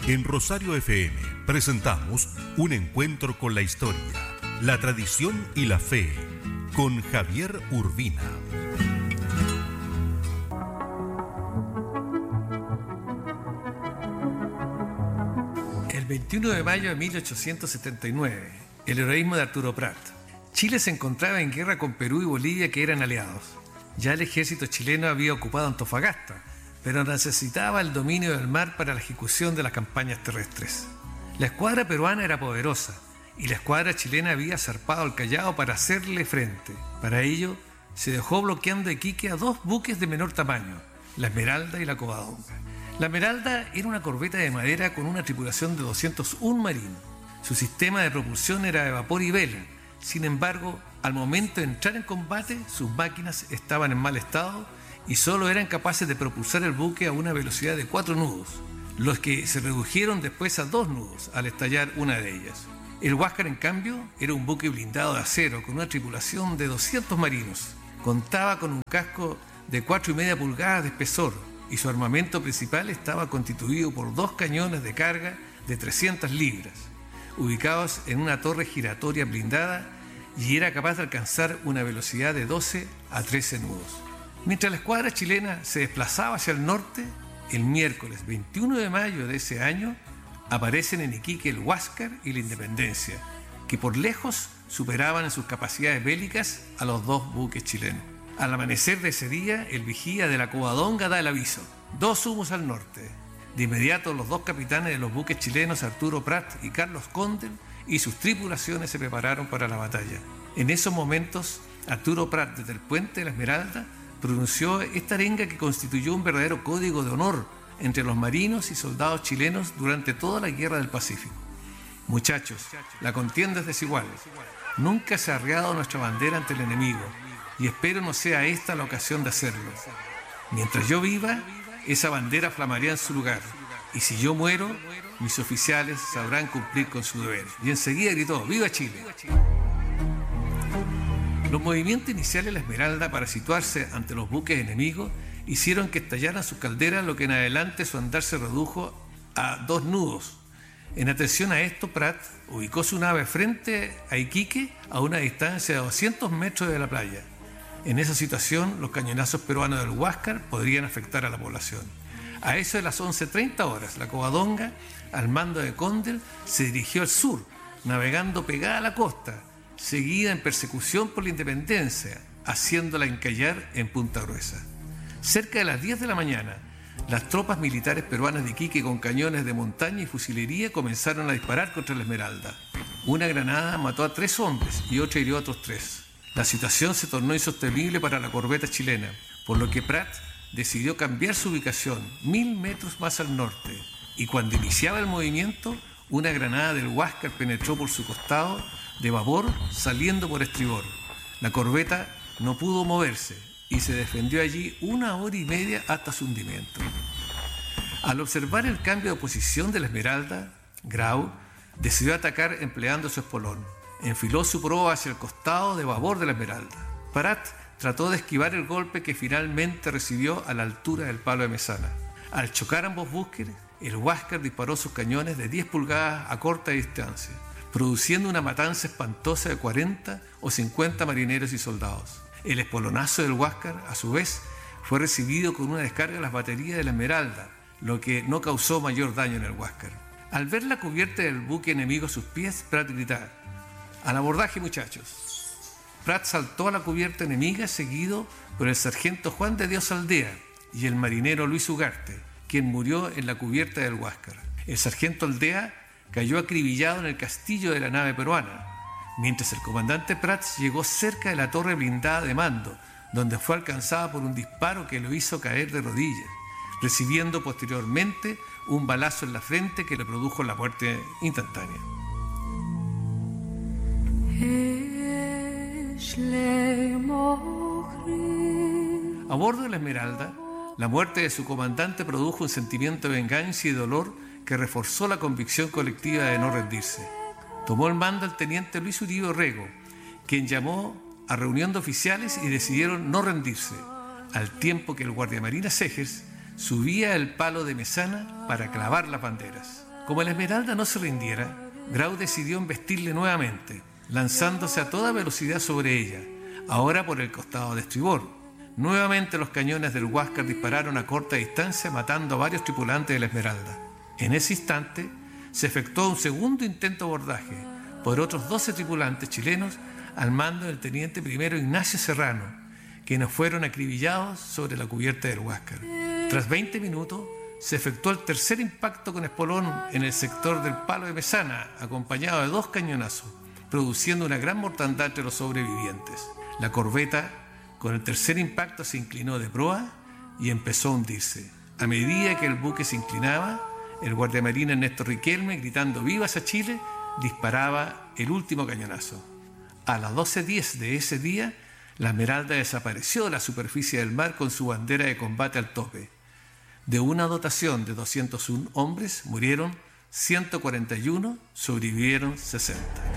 En Rosario FM presentamos un encuentro con la historia, la tradición y la fe, con Javier Urbina. El 21 de mayo de 1879, el heroísmo de Arturo Prat. Chile se encontraba en guerra con Perú y Bolivia, que eran aliados. Ya el ejército chileno había ocupado Antofagasta, pero necesitaba el dominio del mar para la ejecución de las campañas terrestres. La escuadra peruana era poderosa y la escuadra chilena había zarpado al Callao para hacerle frente. Para ello, se dejó bloqueando Iquique a dos buques de menor tamaño, la Esmeralda y la Covadonga. La Esmeralda era una corbeta de madera con una tripulación de 201 marinos. Su sistema de propulsión era de vapor y vela. Sin embargo, al momento de entrar en combate, sus máquinas estaban en mal estado y solo eran capaces de propulsar el buque a una velocidad de 4 nudos, los que se redujeron después a 2 nudos al estallar una de ellas. El Huáscar, en cambio, era un buque blindado de acero con una tripulación de 200 marinos. Contaba con un casco de 4,5 pulgadas de espesor y su armamento principal estaba constituido por 2 cañones de carga de 300 libras, ubicados en una torre giratoria blindada, y era capaz de alcanzar una velocidad de 12 a 13 nudos. Mientras la escuadra chilena se desplazaba hacia el norte, el miércoles 21 de mayo de ese año aparecen en Iquique el Huáscar y la Independencia, que por lejos superaban en sus capacidades bélicas a los 2 buques chilenos. Al amanecer de ese día, el vigía de la Covadonga da el aviso: 2 humos al norte. De inmediato, los 2 capitanes de los buques chilenos, Arturo Prat y Carlos Condel, y sus tripulaciones se prepararon para la batalla. En esos momentos, Arturo Prat, desde el puente de la Esmeralda, pronunció esta arenga que constituyó un verdadero código de honor entre los marinos y soldados chilenos durante toda la Guerra del Pacífico. Muchachos, la contienda es desigual. Nunca se ha arriado nuestra bandera ante el enemigo, y espero no sea esta la ocasión de hacerlo. Mientras yo viva, esa bandera flamaría en su lugar, y si yo muero, mis oficiales sabrán cumplir con su deber. Y enseguida gritó: ¡Viva Chile! Los movimientos iniciales de la Esmeralda para situarse ante los buques enemigos hicieron que estallaran sus calderas, lo que en adelante su andar se redujo a 2 nudos. En atención a esto, Prat ubicó su nave frente a Iquique a una distancia de 200 metros de la playa. En esa situación, los cañonazos peruanos del Huáscar podrían afectar a la población. A eso de las 11:30 horas, la Covadonga, al mando de Condel, se dirigió al sur, navegando pegada a la costa, seguida en persecución por la Independencia, haciéndola encallar en Punta Gruesa. Cerca de las 10 de la mañana, las tropas militares peruanas de Iquique, con cañones de montaña y fusilería, comenzaron a disparar contra la Esmeralda. Una granada mató a 3 hombres y otra hirió a otros 3. La situación se tornó insostenible para la corbeta chilena, por lo que Prat decidió cambiar su ubicación 1000 metros más al norte, y cuando iniciaba el movimiento, una granada del Huáscar penetró por su costado de babor, saliendo por estribor. La corbeta no pudo moverse y se defendió allí 1 hora y media hasta su hundimiento. Al observar el cambio de posición de la Esmeralda, Grau decidió atacar empleando su espolón. Enfiló su proa hacia el costado de babor de la Esmeralda. Prat trató de esquivar el golpe que finalmente recibió a la altura del palo de mesana. Al chocar ambos buques, el Huáscar disparó sus cañones de 10 pulgadas a corta distancia, produciendo una matanza espantosa de 40 o 50 marineros y soldados. El espolonazo del Huáscar, a su vez, fue recibido con una descarga de las baterías de la Esmeralda, lo que no causó mayor daño en el Huáscar. Al ver la cubierta del buque enemigo a sus pies, Prat gritó: ¡al abordaje, muchachos! Prat saltó a la cubierta enemiga, seguido por el sargento Juan de Dios Aldea y el marinero Luis Ugarte, quien murió en la cubierta del Huáscar. El sargento Aldea cayó acribillado en el castillo de la nave peruana, mientras el comandante Prat llegó cerca de la torre blindada de mando, donde fue alcanzada por un disparo que lo hizo caer de rodillas, recibiendo posteriormente un balazo en la frente que le produjo la muerte instantánea. A bordo de la Esmeralda, la muerte de su comandante produjo un sentimiento de venganza y dolor que reforzó la convicción colectiva de no rendirse. Tomó el mando el teniente Luis Uribe Orrego, quien llamó a reunión de oficiales y decidieron no rendirse, al tiempo que el guardiamarina Segers subía el palo de mesana para clavar las banderas. Como la Esmeralda no se rindiera, Grau decidió embestirle nuevamente, lanzándose a toda velocidad sobre ella, ahora por el costado de estribor. Nuevamente los cañones del Huáscar dispararon a corta distancia, matando a varios tripulantes de la Esmeralda. En ese instante se efectuó un segundo intento de abordaje por otros 12 tripulantes chilenos al mando del teniente primero Ignacio Serrano, quienes fueron acribillados sobre la cubierta del Huáscar. Tras 20 minutos, se efectuó el tercer impacto con espolón en el sector del Palo de Mesana, acompañado de 2 cañonazos, produciendo una gran mortandad entre los sobrevivientes. La corbeta, con el tercer impacto, se inclinó de proa y empezó a hundirse. A medida que el buque se inclinaba, el guardiamarina Ernesto Riquelme, gritando «¡Vivas a Chile!», disparaba el último cañonazo. A las 12:10 de ese día, la Esmeralda desapareció de la superficie del mar con su bandera de combate al tope. De una dotación de 201 hombres, murieron 141, sobrevivieron 60.